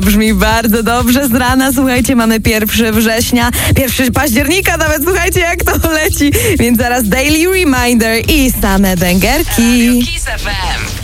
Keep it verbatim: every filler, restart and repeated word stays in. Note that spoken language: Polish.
Brzmi bardzo dobrze z rana, słuchajcie, mamy pierwszego września, pierwszego października nawet, słuchajcie jak to leci, więc zaraz Daily Reminder i same bęgerki. Kiss F M.